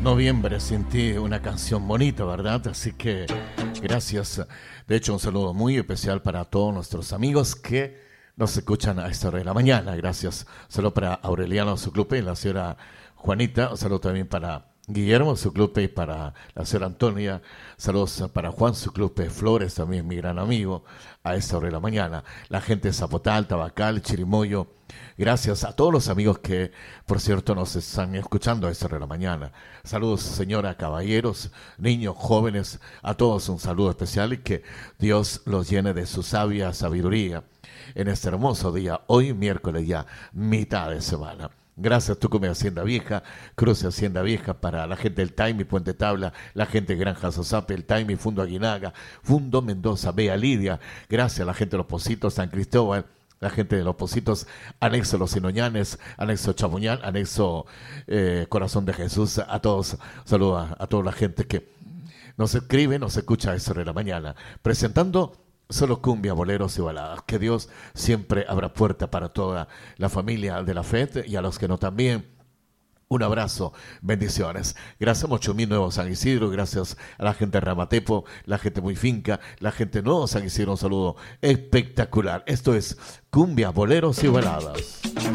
Noviembre sin ti, una canción bonita, ¿verdad? Así que gracias. De hecho, un saludo muy especial para todos nuestros amigos que nos escuchan a esta hora de la mañana. Gracias. Saludo para Aureliano Zuclupe y la señora Juanita. Un saludo también para Guillermo Zuclupe y para la señora Antonia. Saludos para Juan Zuclupe Flores, también mi gran amigo, a esta hora de la mañana. La gente de Zapotal, Tabacal, Chirimoyo. Gracias a todos los amigos que, por cierto, nos están escuchando a esta hora de la mañana. Saludos, señora, caballeros, niños, jóvenes, a todos un saludo especial y que Dios los llene de su sabia sabiduría en este hermoso día, hoy miércoles ya, mitad de semana. Gracias, Tucumán Hacienda Vieja, Cruce Hacienda Vieja, para la gente del Taimi, Puente Tabla, la gente de Granja Sosape, el Taimi, Fundo Aguinaga, Fundo Mendoza, Bea Lidia. Gracias a la gente de Los Pocitos, San Cristóbal, la gente de Los Pocitos, anexo Los Sinoñanes, anexo Chamuñán, anexo Corazón de Jesús. A todos, saludos a toda la gente que nos escribe, nos escucha a esta hora de la mañana, presentando solo cumbia, boleros y baladas. Que Dios siempre abra puerta para toda la familia de la fe y a los que no también. Un abrazo, bendiciones. Gracias a 8.000 Nuevo San Isidro, gracias a la gente de Ramatepo, la gente muy finca, la gente de Nuevo San Isidro, un saludo espectacular. Esto es cumbia, boleros y baladas.